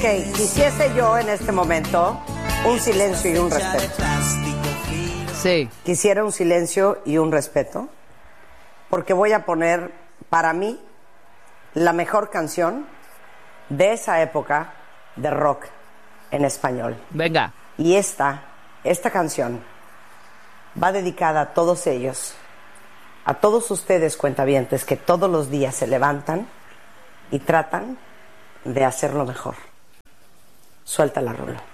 Ok, quisiese yo en este momento un silencio y un respeto. Sí. Quisiera un silencio y un respeto, porque voy a poner, para mí, la mejor canción de esa época de rock en español. Venga. Y esta canción va dedicada a todos ellos, a todos ustedes cuentavientes que todos los días se levantan y tratan de hacerlo mejor. Suelta la rola.